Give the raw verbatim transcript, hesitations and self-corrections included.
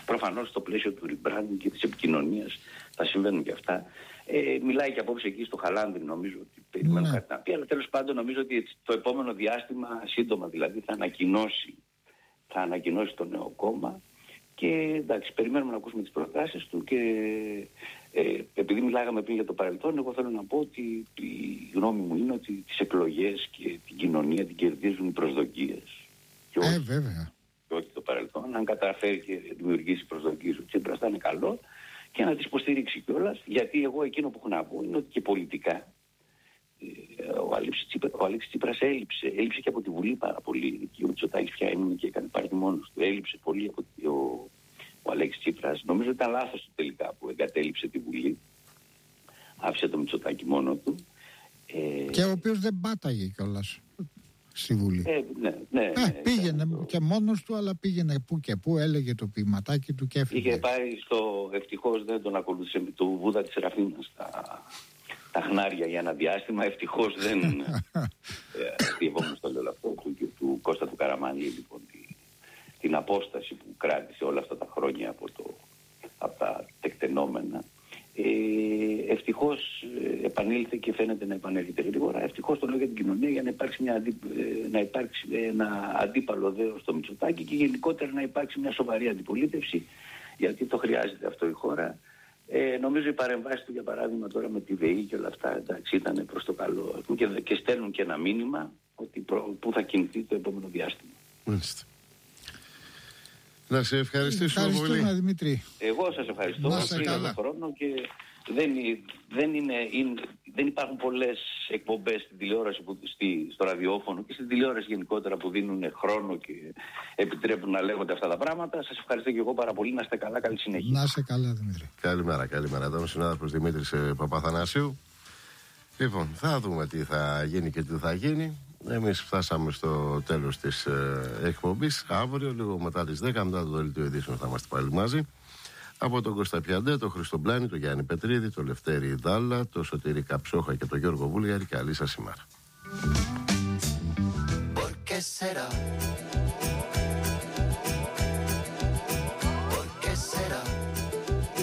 προφανώς στο πλαίσιο του rebranding και της επικοινωνίας θα συμβαίνουν και αυτά. Ε, μιλάει και απόψε εκεί στο Χαλάνδρη, νομίζω ότι περιμένω ναι. κάτι να πει, αλλά τέλος πάντων νομίζω ότι το επόμενο διάστημα, σύντομα δηλαδή, θα ανακοινώσει, θα ανακοινώσει το νέο κόμμα. Και εντάξει, περιμένουμε να ακούσουμε τις προτάσεις του και ε, επειδή μιλάγαμε πριν για το παρελθόν, εγώ θέλω να πω ότι η γνώμη μου είναι ότι τις εκλογές και την κοινωνία την κερδίζουν οι προσδοκίες. Και όχι, ε, βέβαια. Και όχι το παρελθόν. Αν καταφέρει και δημιουργήσει προσδοκίες ο Τσίπρας θα είναι καλό και να τις υποστηρίξει κιόλας, γιατί εγώ εκείνο που έχω να πω είναι ότι και πολιτικά ο Αλέξης Τσίπρας, ο Αλέξης Τσίπρας έλειψε, έλειψε και από τη Βουλή πάρα πολύ. Και ο Μητσοτάκης πια έμεινε και έκανε πάρτι μόνος του. Έλειψε πολύ από τη, ο, ο Αλέξης Τσίπρας. Νομίζω ήταν λάθος του τελικά που εγκατέλειψε τη Βουλή. Άφησε το Μητσοτάκη μόνο του. Ε, και ο οποίος δεν πάταγε κιόλας στη Βουλή. Ε, ναι, ναι, ε, ναι, πήγαινε το... και μόνος του, αλλά πήγαινε που και που, έλεγε το ποιηματάκι του και έφυγε. Είχε πάει στο, ευτυχώς δεν τον ακολούθησε με το Βούδα της Ραφίνας τα, τα χνάρια για ένα διάστημα, ευτυχώς δεν διευόμουν στο λέω αυτό του, του, του Κώστα του Καραμάνλη, λοιπόν, τη, την απόσταση που κράτησε όλα αυτά τα χρόνια από, το, από τα τεκτενόμενα. Ε, ευτυχώς ε, επανήλθε και φαίνεται να επανέρχεται γρήγορα. Ευτυχώς το λέω για την κοινωνία, για να υπάρξει, μια αντί, ε, να υπάρξει ένα αντίπαλο δέος στο Μητσοτάκη και γενικότερα να υπάρξει μια σοβαρή αντιπολίτευση, γιατί το χρειάζεται αυτό η χώρα. Ε, νομίζω οι παρεμβάσεις του, για παράδειγμα τώρα με τη ΔΕΗ και όλα αυτά, εντάξει, ήταν προς το καλό και, και στέλνουν και ένα μήνυμα ότι προ, που θα κινηθεί το επόμενο διάστημα. Μάλιστα. Να σε ευχαριστήσουμε πολύ. Ευχαριστούμε, Δημήτρη. Εγώ σας ευχαριστώ. Να σε καλά. Χρόνο και δεν, δεν, είναι, είναι, δεν υπάρχουν πολλές εκπομπές στην τηλεόραση, που, στη, στο ραδιόφωνο και στην τηλεόραση γενικότερα που δίνουν χρόνο και επιτρέπουν να λέγονται αυτά τα πράγματα. Σας ευχαριστώ και εγώ πάρα πολύ. Να είστε καλά. Καλή συνέχεια. Να είστε καλά, Δημήτρη. Καλημέρα, καλημέρα. Εδώ ο συνάδελφος Δημήτρης Παπαθανασίου. Λοιπόν, θα δούμε τι θα γίνει και τι θα γίνει. Εμείς φτάσαμε στο τέλος της ε, εκπομπής. Αύριο, λίγο μετά τις δέκα, μετά το δελτίο ειδήσεων, θα είμαστε πάλι μαζί. Από τον Κώστα Πιαντέ, τον Χρήστο Μπλάνη, τον Γιάννη Πετρίδη, τον Λευτέρη Δάλα, τον Σωτήρη Καψόχα και τον Γιώργο Βούλγαρη. Καλή σας ημέρα.